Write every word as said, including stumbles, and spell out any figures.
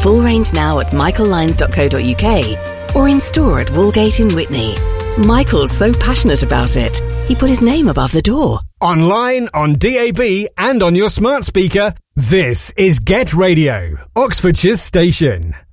Full range now at michael lyons dot co dot uk or in store at Woolgate in Whitney. Michael's so passionate about it, he put his name above the door. Online, on D A B and on your smart speaker, this is Get Radio, Oxfordshire's station.